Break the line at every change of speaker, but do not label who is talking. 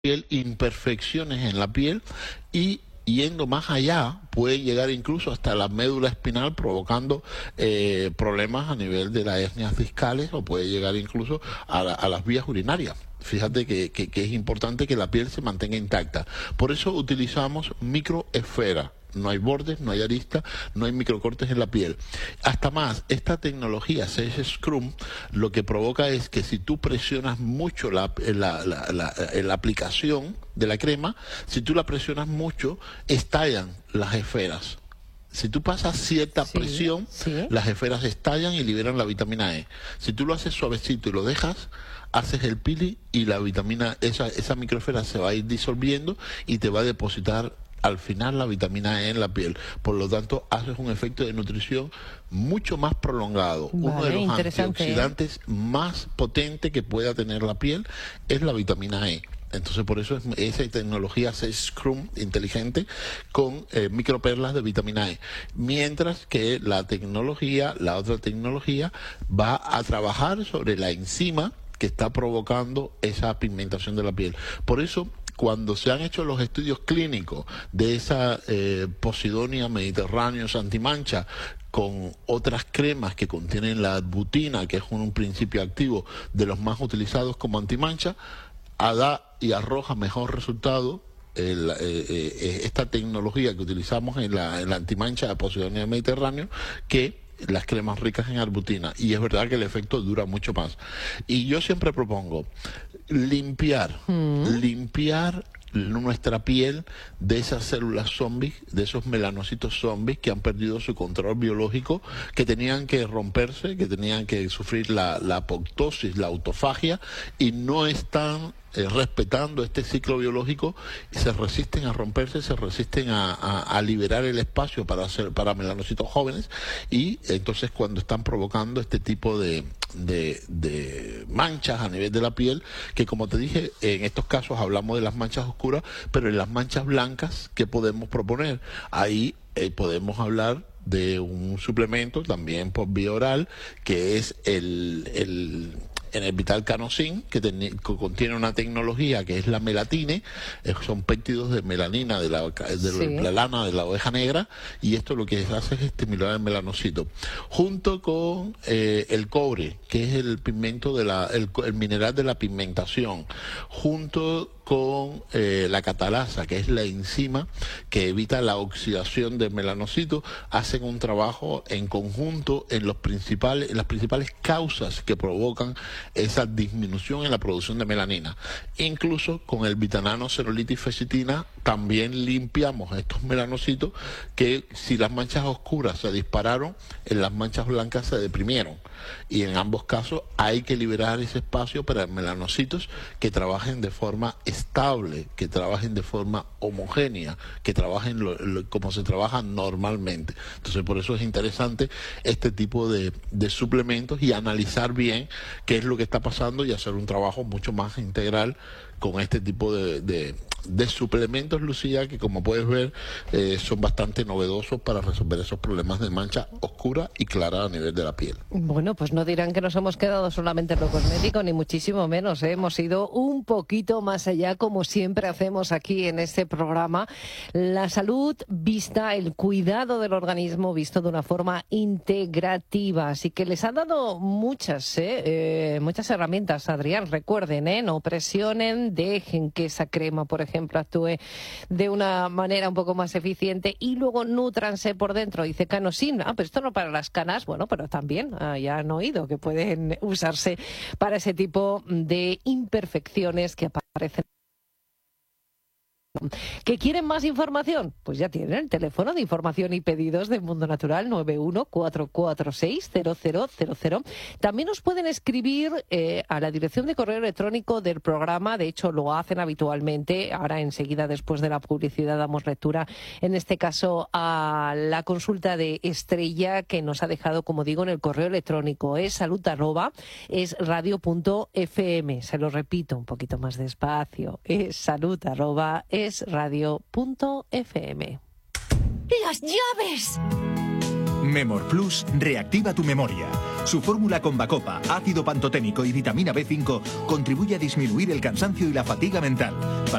piel, imperfecciones en la piel y yendo más allá puede llegar incluso hasta la médula espinal provocando problemas a nivel de las hernias discales o puede llegar incluso a las vías urinarias. Fíjate que es importante que la piel se mantenga intacta. Por eso utilizamos microesferas. No hay bordes, no hay aristas, no hay microcortes en la piel. Hasta más, esta tecnología 6 Scrum lo que provoca es que si tú presionas mucho la aplicación de la crema, si tú la presionas mucho, estallan las esferas. Si tú pasas cierta presión, las esferas estallan y liberan la vitamina E. Si tú lo haces suavecito y lo dejas, haces el pili y la vitamina, esa microesfera se va a ir disolviendo y te va a depositar al final la vitamina E en la piel. Por lo tanto, haces un efecto de nutrición mucho más prolongado.
Vale,
uno de los antioxidantes más potentes que pueda tener la piel es la vitamina E. Entonces, por eso es esa tecnología 6 Scrum inteligente con microperlas de vitamina E. Mientras que la otra tecnología, va a trabajar sobre la enzima que está provocando esa pigmentación de la piel. Por eso, cuando se han hecho los estudios clínicos de esa Posidonia mediterráneos antimancha con otras cremas que contienen la adbutina, que es un principio activo de los más utilizados como antimancha, da y arroja mejor resultado esta tecnología que utilizamos en la antimancha de Posidonia mediterráneo que las cremas ricas en arbutina, y es verdad que el efecto dura mucho más. Y yo siempre propongo limpiar nuestra piel de esas células zombies, de esos melanocitos zombies que han perdido su control biológico, que tenían que romperse, que tenían que sufrir la apoptosis, la autofagia, y no están respetando este ciclo biológico, y se resisten a romperse, se resisten a liberar el espacio para melanocitos jóvenes, y entonces cuando están provocando este tipo de manchas a nivel de la piel, que como te dije, en estos casos hablamos de las manchas oscuras, pero en las manchas blancas, ¿qué podemos proponer? Ahí podemos hablar de un suplemento también por vía oral, que es el Vital Canosin, que contiene una tecnología que es la melatine, son péptidos de melanina de la lana de la oveja negra, y esto lo que hace es estimular el melanocito, junto con el cobre, que es el pigmento el mineral de la pigmentación, junto con la catalasa, que es la enzima que evita la oxidación del melanocito. Hacen un trabajo en conjunto en las principales causas que provocan esa disminución en la producción de melanina. Incluso con el vitanano, cerolitis, fecitina, también limpiamos estos melanocitos que, si las manchas oscuras se dispararon, en las manchas blancas se deprimieron. Y en ambos casos hay que liberar ese espacio para melanocitos que trabajen de forma estable, que trabajen de forma homogénea, que trabajen como se trabaja normalmente. Entonces, por eso es interesante este tipo de suplementos, y analizar bien qué es lo que está pasando y hacer un trabajo mucho más integral con este tipo de suplementos, Lucía, que como puedes ver son bastante novedosos para resolver esos problemas de mancha oscura y clara a nivel de la piel.
Bueno, pues no dirán que nos hemos quedado solamente en lo cosmético, ni muchísimo menos, ¿eh? Hemos ido un poquito más allá, como siempre hacemos aquí en este programa. La salud vista, el cuidado del organismo visto de una forma integrativa. Así que les han dado muchas herramientas, Adrián. Recuerden, no presionen, dejen que esa crema, por ejemplo, actúe de una manera un poco más eficiente, y luego nútranse por dentro. Dice Canosin, pero esto no para las canas, bueno, pero también ya han oído que pueden usarse para ese tipo de imperfecciones que aparecen. ¿Que quieren más información? Pues ya tienen el teléfono de información y pedidos de Mundo Natural, 914460000. También nos pueden escribir a la dirección de correo electrónico del programa. De hecho, lo hacen habitualmente. Ahora, enseguida, después de la publicidad, damos lectura, en este caso, a la consulta de Estrella, que nos ha dejado, como digo, en el correo electrónico. Es salud@esradio.fm. Se lo repito un poquito más despacio. Es salud@esradio.fm.
¡Las llaves!
Memor Plus reactiva tu memoria.
Su fórmula con Bacopa, ácido pantoténico y vitamina B5 contribuye a disminuir el cansancio y la fatiga mental.